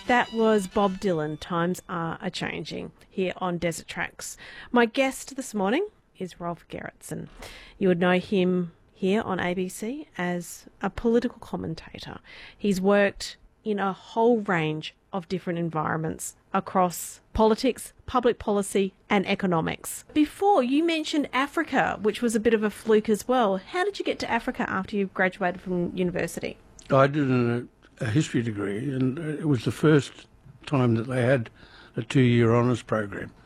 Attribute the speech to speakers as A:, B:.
A: That was Bob Dylan, Times Are A-Changing, here on Desert Tracks. My guest this morning is Rolf Gerritsen. You would know him here on ABC as a political commentator. He's worked in a whole range of different environments across politics, public policy and economics. Before, you mentioned Africa, which was a bit of a fluke as well. How did you get to Africa after you graduated from university?
B: I did a history degree, and it was the first time that they had a 2-year honours program.